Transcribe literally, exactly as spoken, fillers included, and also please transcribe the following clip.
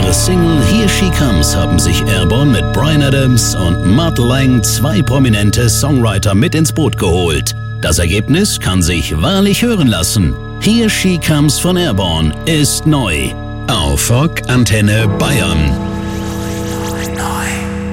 ihrer Single Here She Comes haben sich Airborne mit Bryan Adams und Mutt Lange zwei prominente Songwriter mit ins Boot geholt. Das Ergebnis kann sich wahrlich hören lassen. Here She Comes von Airborne ist neu auf Rock Antenne Bayern.